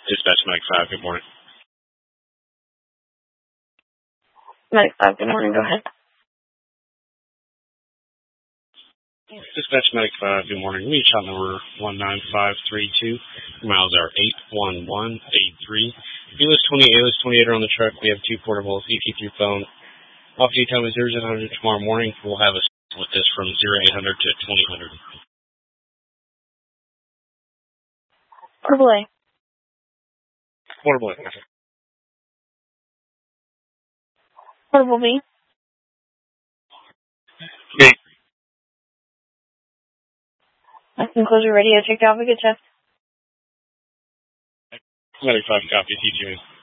Dispatch Medic 5, good morning. Medic 5, good morning, go ahead. Dispatch Medic 5, good morning. Reach out number 19532. Miles are 81183. ALIS 28 are on the truck. We have 2 portables, EP3 phone. Off duty time is 0000 tomorrow morning. We'll have us with this from 0800 to 2000. Portable A. Portable A. Portable B. B. I can close your radio. Take off a good test. Medic 5 copy, TJ.